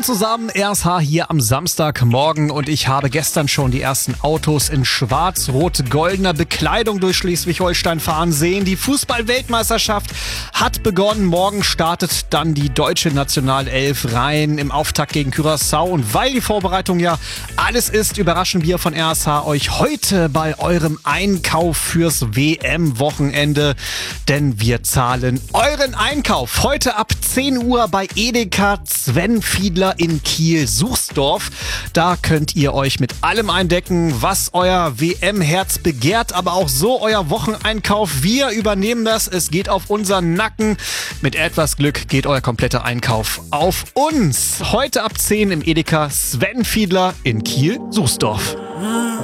Moin zusammen, RSH hier am Samstagmorgen und ich habe gestern schon die ersten Autos in schwarz-rot-goldener Bekleidung durch Schleswig-Holstein fahren sehen. Die Fußball-Weltmeisterschaft hat begonnen. Morgen startet dann die deutsche Nationalelf rein im Auftakt gegen Curaçao. Und weil die Vorbereitung ja alles ist, überraschen wir von RSH euch heute bei eurem Einkauf fürs WM-Wochenende. Denn wir zahlen euren Einkauf heute ab 10 Uhr bei Edeka Sven Fiedler in Kiel-Suchsdorf. Da könnt ihr euch mit allem eindecken, was euer WM-Herz begehrt, aber auch so euer Wocheneinkauf. Wir übernehmen das. Es geht auf unseren Nacken. Mit etwas Glück geht euer kompletter Einkauf auf uns. Heute ab 10 im Edeka Sven Fiedler in Kiel-Suchsdorf.